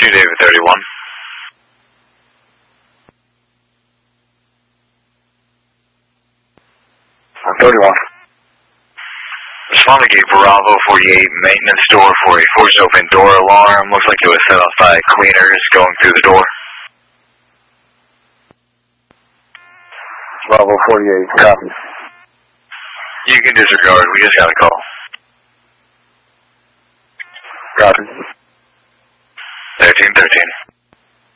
2 David 31. I'm 31. Respond to gate Bravo 48, maintenance door 44 is open, door alarm. Looks like it was set off by cleaners going through the door. Bravo 48, copy. You can disregard, we just got a call.